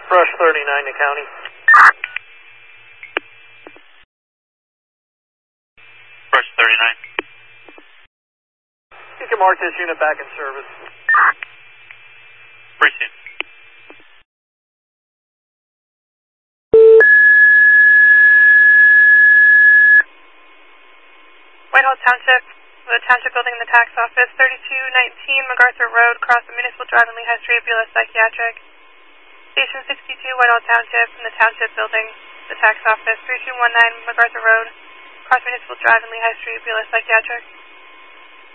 Brush 39 to county. Brush 39. You can mark this unit back in service. Appreciate it. Whitehall Township, the Township Building in the Tax Office, 3219 MacArthur Road, across the Municipal Drive and Lehigh Street, Beulah Psychiatric. Station 62, Whitehall Township, in the Township Building, the Tax Office, 3219 MacArthur Road, across Municipal Drive and Lehigh Street, Beulah Psychiatric.